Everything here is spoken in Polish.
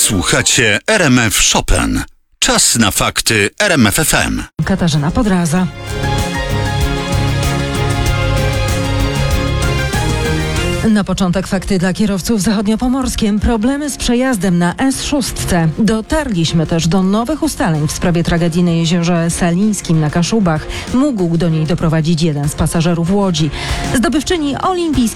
Słuchacie RMF Chopin. Czas na fakty RMF FM. Katarzyna Podraza. Na początek fakty dla kierowców w zachodniopomorskiem. Problemy z przejazdem na S6. Dotarliśmy też do nowych ustaleń w sprawie tragedii na jeziorze Salińskim na Kaszubach. Mógł do niej doprowadzić jeden z pasażerów łodzi. Zdobywczyni olimpijskiej